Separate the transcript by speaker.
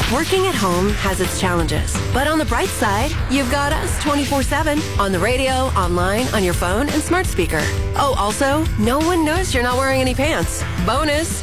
Speaker 1: Working at home has its challenges, but on the bright side, you've got us 24/7 on the radio, online, on your phone, and smart speaker. Oh, also, no one knows you're not wearing any pants. Bonus!